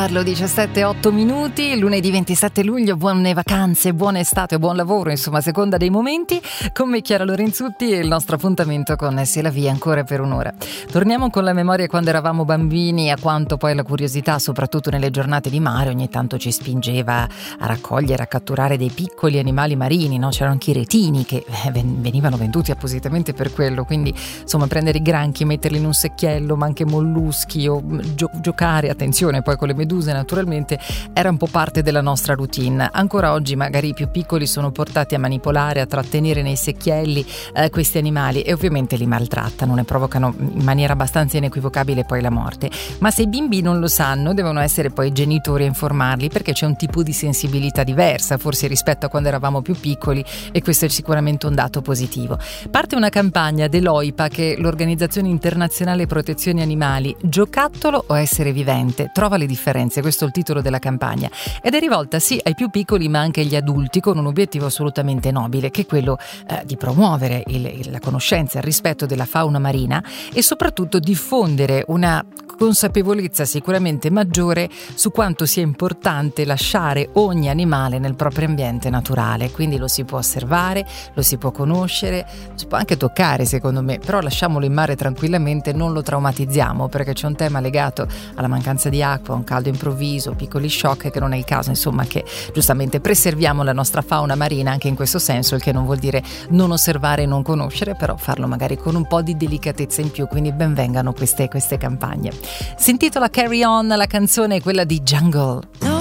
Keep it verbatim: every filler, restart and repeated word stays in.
farlo, diciassette e otto minuti, lunedì ventisette luglio, buone vacanze, buona estate, buon lavoro, insomma, a seconda dei momenti, con me Chiara Lorenzutti e il nostro appuntamento con Se la via ancora per un'ora. Torniamo con la memoria quando eravamo bambini, a quanto poi la curiosità, soprattutto nelle giornate di mare, ogni tanto ci spingeva a raccogliere, a catturare dei piccoli animali marini, no? C'erano anche i retini che venivano venduti appositamente per quello, quindi insomma prendere i granchi, metterli in un secchiello, ma anche molluschi o gio- giocare, attenzione poi con le meduse naturalmente, era un po' parte della nostra routine. Ancora oggi magari i più piccoli sono portati a manipolare, a trattenere nei secchielli eh, questi animali e ovviamente li maltrattano, ne provocano in maniera abbastanza inequivocabile poi la morte. Ma se i bimbi non lo sanno, devono essere poi i genitori a informarli, perché c'è un tipo di sensibilità diversa forse rispetto a quando eravamo più piccoli, e questo è sicuramente un dato positivo. Parte una campagna dell'OIPA, che è l'Organizzazione Internazionale Protezione Animali, Giocattolo o essere vivente? Trova le differenze, questo è il titolo della campagna, ed è rivolta sì ai più piccoli ma anche agli adulti, con un obiettivo assolutamente nobile, che è quello eh, di promuovere il, la conoscenza e il rispetto della fauna marina e soprattutto diffondere una consapevolezza sicuramente maggiore su quanto sia importante lasciare ogni animale nel proprio ambiente naturale. Quindi lo si può osservare, lo si può conoscere, lo si può anche toccare secondo me, però lasciamolo in mare tranquillamente, non lo traumatizziamo, perché c'è un tema legato alla mancanza di acqua, un caldo improvviso, piccoli shock, che non è il caso insomma che giustamente preserviamo la nostra fauna marina anche in questo senso, il che non vuol dire non osservare e non conoscere, però farlo magari con un po' di delicatezza in più, quindi ben vengano queste, queste campagne. Si intitola Carry On, la canzone è quella di Jungle.